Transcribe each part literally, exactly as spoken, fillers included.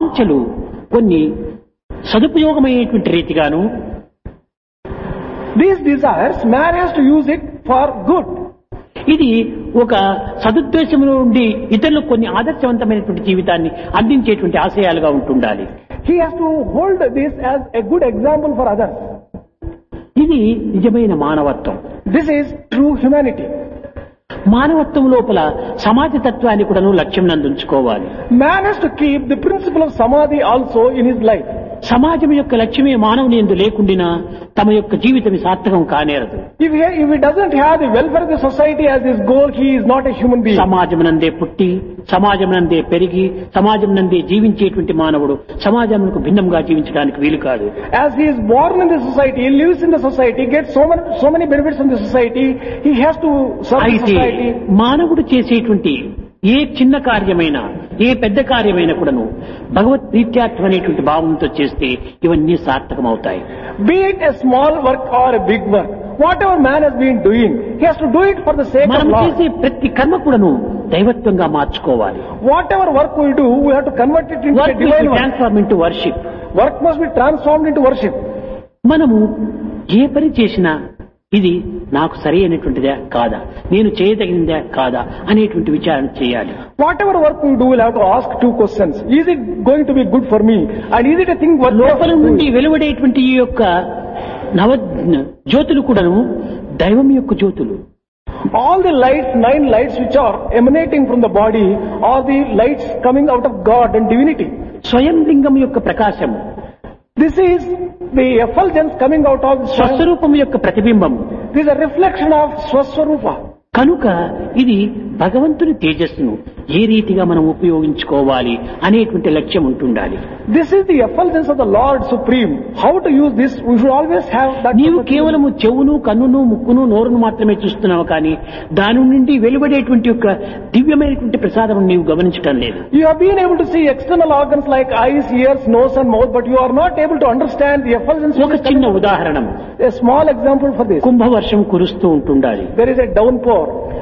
వాంఛలు కొన్ని సదుపయోగమైనటువంటి రీతిగాను, these desires, man has to use it for good. ఇది ఒక సదుద్దేశంలో ఉండి ఇతరులకు కొన్ని ఆదర్శవంతమైనటువంటి జీవితాన్ని అందించేటువంటి ఆశయాలుగా ఉంటుండాలి. He has to hold this as a good example for others. ఇది నిజమైన మానవత్వం. This is true humanity. మానవత్వం లోపల సమాజ తత్వాన్ని కూడాను లక్ష్యం నందుంచుకోవాలి. Man has to keep the principle of samadhi also in his life. సమాజం యొక్క లక్ష్యమే మానవుని యందు లేకుండినా తమ యొక్క జీవితం సార్థకం కానేరదు. If he, if he doesn't have the welfare of the society as his goal, he is not a human being. సమాజం నందే పుట్టి, సమాజం నందే పెరిగి, సమాజం నందే జీవించేటువంటి మానవుడు సమాజంకు భిన్నంగా జీవించడానికి వీలు కాదు. As he is born in the society, he lives in the society, gets so many, so many benefits from the society, he has to serve the అయితే society. మానవుడు చేసేటువంటి ఏ చిన్న కార్యమైనా, ఏ పెద్ద కార్యమైనా కూడాను భగవత్ ప్రీత్యార్థం అనేటువంటి భావంతో చేస్తే ఇవన్నీ సార్థకమవుతాయి. Be it a small work or a big work, whatever man has been doing, he has to do it for the sake of మనం Lord. చేసే ప్రతి కర్మ కూడాను దైవత్వంగా మార్చుకోవాలి. Whatever work we do, we have to convert it into a work divine work. Transform into worship. Work must be transformed into worship. మనము ఏ పని చేసినా ఇది నాకు సరి అయినటువంటిదే కాదా, నేను చేయదగినదే కాదా అనేటువంటి విచారణ చేయాలి. Whatever work we do, we'll have to ask two questions. Is it going to be good for me? And is it a thing worth లోపల నుండి వెలువడేటువంటి ఈ యొక్క నవ జ్యోతులు కూడాను దైవం యొక్క జ్యోతులు. all the lights, nine lights which are emanating from the body, are the lights coming out of God and divinity. స్వయం లింగం యొక్క ప్రకాశము. This is the effulgence coming out of Swam. స్వస్వరూపం యొక్క ప్రతిబింబం. This is a reflection of Swaswarupa. కనుక ఇది భగవంతుని తేజస్సును ఏ రీతిగా మనం ఉపయోగించుకోవాలి అనేటువంటి లక్ష్యం ఉంటుండాలి. This is the effulgence of the Lord Supreme. How to use this? We should always have that. నీవు కేవలము చెవును, కన్నును, ముక్కును, నోరును మాత్రమే చూస్తున్నావు, కానీ దాని నుండి వెలువడేటువంటి యొక్క దివ్యమైనటువంటి ప్రసాదం నీవు గమనించటం లేదు. You have been able to see external organs like eyes, ears, nose and mouth, but you are not able to understand the effulgence. ఒక చిన్న ఉదాహరణ, A small example for this. కుంభవర్షం కురుస్తూ ఉంటుండాలి. There is a downpour.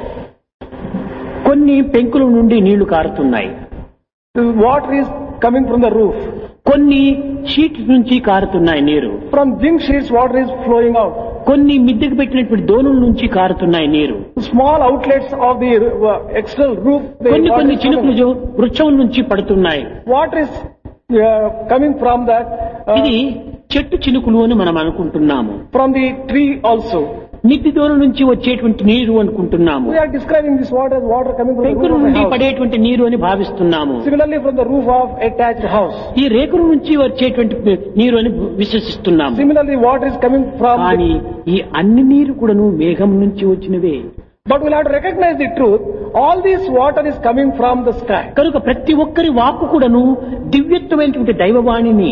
కొన్ని పెంకుల నుండి నీళ్లు కారుతున్నాయి. The water is coming from the roof. కొన్ని sheets నుంచి కారుతున్నాయి నీరు. From zinc sheets, water is flowing out. కొన్ని మిద్దెకు పెట్టినటువంటి దోణుల నుంచి కారుతున్నాయి నీరు. Small outlets of the uh, external roof. the కొన్ని water కొన్ని is చినుకులు coming. వృక్షం నుంచి పడుతున్నాయి. Water is uh, coming from that. Uh, ఇది చెట్టు చినుకులు అని మనం అనుకుంటున్నాము. from the tree also. మిద్ది దోణ నుంచి వచ్చేటువంటి నీరు అనుకుంటున్నాము. We are describing this water as water coming from the పెంకుల roof of నుండి a house. పడేటువంటి నీరు అని భావిస్తున్నాము. Similarly, from the roof of a thatched house. ఈ రేకుల నుంచి వచ్చేటువంటి నీరు అని విశ్వసిస్తున్నాము. Similarly, water is coming from. కానీ ఈ అన్ని నీరు కూడాను మేఘం నుంచి వచ్చినవే. But we'll have to recognize the truth. All this water is coming from the sky. కనుక ప్రతి ఒక్కరి వాక్కు కూడాను దివ్యత్వమైనటువంటి దైవవాణిని.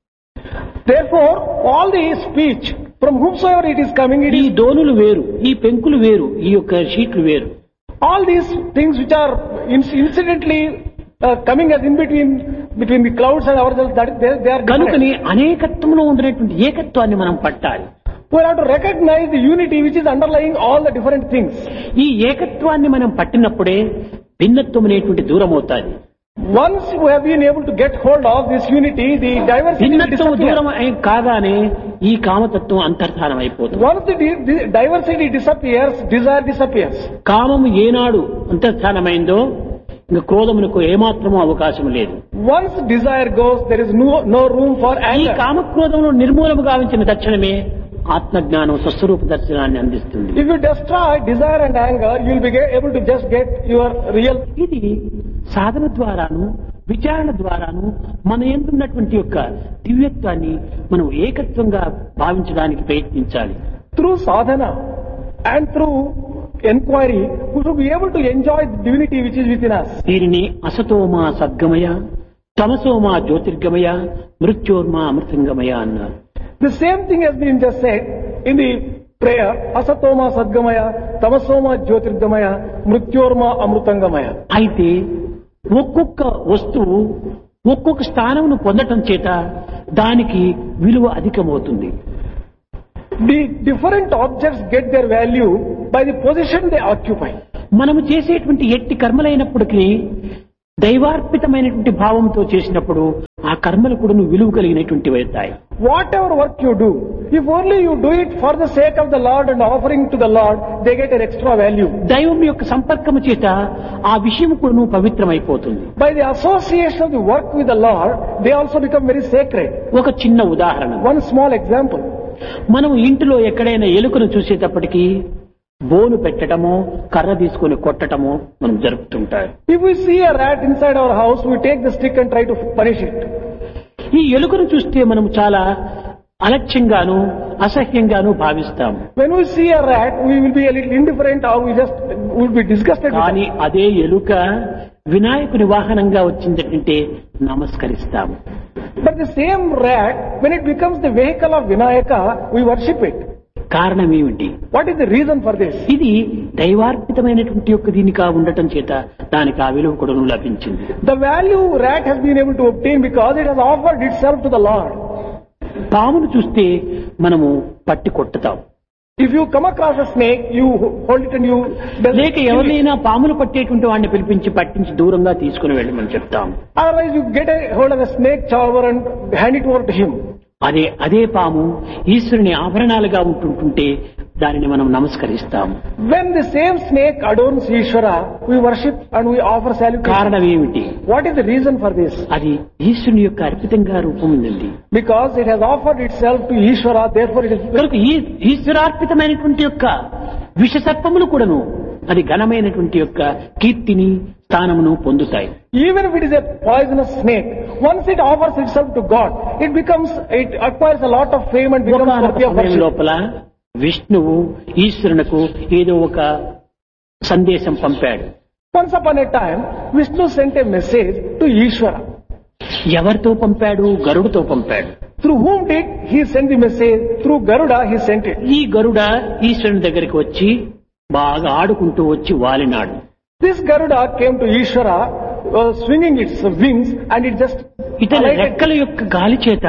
Therefore, all the speech from whomsoever it is coming, it ఈ is దోణులు వేరు, ఈ పెంకులు వేరు, ఈ యొక్క షీట్లు వేరు. all these things which are inc- incidentally uh, coming as in between between the clouds and ourselves. That they, they are different. కనుకని అనేకత్వంలో ఉన్నటువంటి ఏకత్వాన్ని మనం పట్టాలి. We have to recognize the unity which is underlying all the different things. ఈ ఏకత్వాన్ని మనం పట్టినప్పుడే భిన్నత్వం అనేటువంటి దూరం అవుతాది. Once we have been able to get hold of this unity, the diversity will భిన్నత్వం disappear. దూరం అయి కాగానే ఈ కామతత్వం అంతర్ధానం అయిపోతుంది. Once the, di- the diversity disappears, desire disappears. కామము ఏనాడు అంతర్ధానమైందో ఇంకా క్రోధమునకు ఏమాత్రమూ అవకాశం లేదు. Once desire goes, there is no, no room for ఈ anger. కామక్రోధమును నిర్మూలము గావించిన తక్షణమే ఆత్మజ్ఞానం స్వస్వరూప దర్శనాన్ని అందిస్తుంది. If you destroy desire and anger, you will be ge- able to just get your real. ఇది సాధన ద్వారాను విచారణ ద్వారాను మన ఎందున్నటువంటి యొక్క దివ్యత్వాన్ని మనం ఏకత్వంగా భావించడానికి ప్రయత్నించాలి. Through sadhana and through inquiry, we should be able to enjoy the divinity which is within us. దీనిని అసతోమా సద్గమయ, తమసోమా జ్యోతిర్గమయ, మృత్యోర్మా అమృతంగమయ అన్నారు. The same thing has been just said in the prayer, asatoma sadgamaya, tamasoma jyotirgamaya, mrityorma amrutangamaya. అయితే ఒక్కొక్క వస్తువు ఒక్కొక్క స్థానమును పొందటం చేత దానికి విలువ అధికమవుతుంది. The different objects get their value by the position they occupy. మనము చేసేటువంటి ఎట్టి కర్మలైనప్పటికీ దైవార్పితమైనటువంటి భావంతో చేసినప్పుడు ఆ కర్మలు కూడా నువ్వు విలువ కలిగినటువంటి అవుతాయి. Whatever work you do, if only you do it for the sake of the Lord and offering to the Lord, they get an extra value. దైవం యొక్క సంపర్కము చేత ఆ విషయం కూడా నువ్వు పవిత్రమైపోతుంది. By the association of the work with the Lord, they also become very sacred. ఒక చిన్న ఉదాహరణ, One small example. మనం ఇంటిలో ఎక్కడైనా ఎలుకను చూసేటప్పటికీ బోను పెట్టడమో కర్ర తీసుకొని కొట్టడమో మనం జరుపుతుంటారు. If we see a rat inside our house, we take the stick and try to punish it. ఈ ఎలుకను చూస్తే మనం చాలా అలక్ష్యంగాను అసహ్యంగాను భావిస్తాం. When we see a rat, we will be a little indifferent or we just will be disgusted with కానీ it. అదే ఎలుక వినాయకుని వాహనంగా వచ్చిందంటే నమస్కరిస్తాం. But the same rat, when it becomes the vehicle of Vinayaka, we worship it. కారణం ఏమిటి? What is the reason for this? ఇది దైవార్పితమైనటువంటి యొక్క దీనిగా ఉండటం చేత దానికి ఆ విలువ కూడా లభించింది. The value rat has been able to obtain because it has offered itself to the Lord. పామును చూస్తే మనము పట్టి కొట్టుతాం. If you come across a snake, you hold it and you... లేక ఎవరినైనా పాములు పట్టేటువంటి వాడిని పిలిపించి పట్టించి దూరంగా తీసుకుని వెళ్ళమని చెప్తాం. Otherwise you get a hold of a snake charmer and hand it over to him. అదే అదే పాము ఈశ్వరుని ఆభరణాలుగా ఉంటుంటుంటే దానిని మనం నమస్కరిస్తాం. When the same snake adorns Ishvara, we worship and we offer salutation. కారణం ఏమిటి? What is the reason for this? అది ఈశ్వరుని యొక్క అర్పితంగా రూపొందింది. Because it has offered itself to Ishvara, therefore it is... కనుక ఈ ఈశ్వరార్పితమైనటువంటి యొక్క విషసర్పములు కూడాను అది ఘనమైనటువంటి యొక్క కీర్తిని స్థానమును పొందుతాయి. Even if it is a poisonous snake, once it offers itself to God, it becomes, it acquires a lot of fame and becomes ఒకనొక worthy of సమయం worship. లోపల విష్ణువు ఈశ్వరునకు ఏదో ఒక సందేశం పంపాడు. Once upon a time, Vishnu sent a message to Ishvara. ఎవరితో పంపాడు? గరుడుతో పంపాడు. Through whom did he send the message? Through Garuda he sent it. ఈ గరుడ ఈశ్వరుని దగ్గరికి వచ్చి బాగా ఆడుకుంటూ వచ్చి వాలినాడు. This Garuda came to Ishvara, uh, swinging its wings, and it just ఇతని alighted. రెక్కల యొక్క గాలి చేత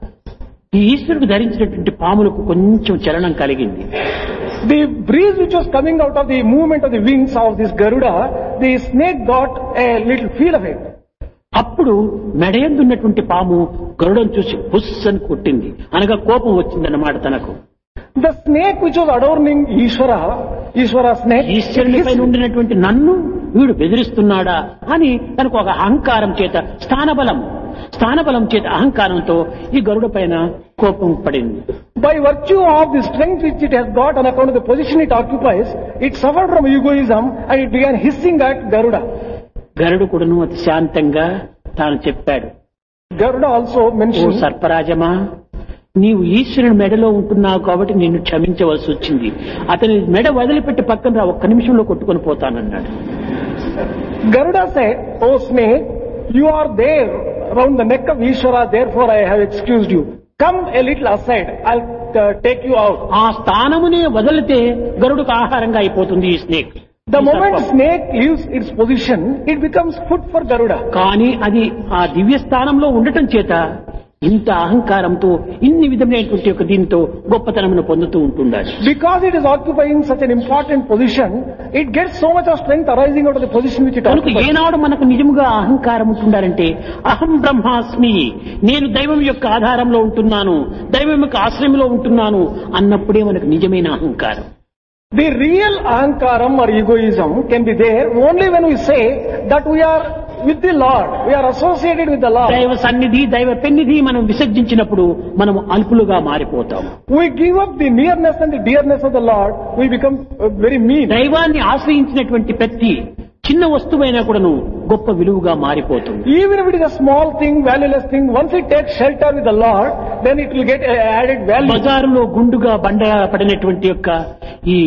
ఈ ఈశ్వరుడు ధరించినటువంటి పాములకు కొంచెం చలనం కలిగింది. The breeze which was coming out of the movement of the wings of this Garuda, the snake got a little feel of it. అప్పుడు మెడయందున్నటువంటి పాము గరుడను చూసి బుస్ అని కొట్టింది. అనగా కోపం వచ్చిందన్నమాట తనకు. The snake which was adorning Ishvara, Ishvara snake, ఈశ్వరుని పైన ఉండినటువంటి నన్ను వీడు బెదిరిస్తున్నాడా అని తనకు ఒక అహంకారం చేత స్థానబలం స్థానబలం చేత అహంకారంతో ఈ గరుడ పైన కోపం పడింది. by virtue of the strength which it has got on account of the position it occupies, it suffered from egoism and it began hissing at Garuda. గరుడు కూడాను అతి శాంతంగా తాను చెప్పాడు, Garuda also ఓ mentioned, సర్పరాజమా, నీవు ఈశ్వరుని మెడలో ఉంటున్నావు కాబట్టి నిన్ను క్షమించవలసి వచ్చింది. అతని మెడ వదిలిపెట్టి పక్కన రా, ఒక్క నిమిషంలో కొట్టుకొని పోతానన్నాడు. Garuda said, "O snake, you are there round the neck of Ishvara, therefore I have excused you. Come a little aside, I'll uh, take you out." ఆ స్థానమునే వదిలితే గరుడుకు ఆహారంగా అయిపోతుంది ఈ స్నేక్. The ఈ moment సర్పం. snake leaves its position, it becomes food for Garuda. కానీ అది ఆ దివ్య స్థానంలో ఉండటం చేత ఇంత అహంకారంతో ఇన్ని విధమైనటువంటి ఒక దీంతో గొప్పతనమును పొందుతూ ఉంటుండాలి. Because it is occupying such an important position, it gets so much of strength arising out of the position which it కనుక occupies. ఏనాడు మనకు నిజముగా అహంకారం ఉంటుండాలంటే అహం బ్రహ్మాస్మి, నేను దైవం యొక్క ఆధారంలో ఉంటున్నాను, దైవం యొక్క ఆశ్రయంలో ఉంటున్నాను అన్నప్పుడే మనకు నిజమైన అహంకారం. The real ahankaram or egoism can be there only when we say that we are with the Lord, we are associated with the Lord. దైవ సన్నిధి దైవ పెన్నిధి మనం విసర్జించినప్పుడు మనం అల్పులుగా మారిపోతాం. We give up the nearness and the dearness of the Lord, we become uh, very mean. దైవాన్ని ఆశ్రయించినటువంటి ప్రతి చిన్న వస్తువైనా కూడాను గొప్ప విలువగా మారిపోతుంది. Even if it is a small thing, valueless thing, once it takes shelter with the Lord, then it will get uh, added value. బజారులో గుండుగా బండ పడినటువంటి యొక్క ఈ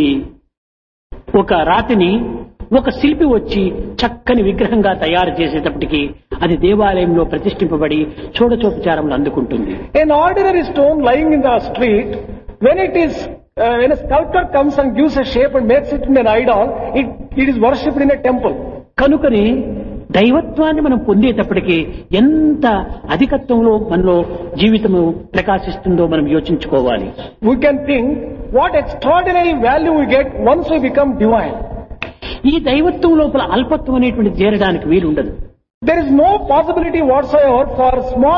ఒక రాతిని ఒక శిల్పి వచ్చి చక్కని విగ్రహంగా తయారు చేసేటప్పటికి అది దేవాలయంలో ప్రతిష్ఠింపబడి చూడచోపచారములు అందుకుంటుంది. An ordinary stone lying in the street, when it is uh, when a sculptor comes and gives a shape and makes it into an idol, it, it is worshipped in a temple. కనుకని దైవత్వాన్ని మనం పొందేటప్పటికీ ఎంత అధికత్వంలో మనలో జీవితము ప్రకాశిస్తుందో మనం యోచించుకోవాలి. We can think what extraordinary value we get once we become divine. ఈ దైవత్వం లోపల అల్పత్వం అనేటువంటి చేరడానికి వీలుండదు. There is no possibility whatsoever for small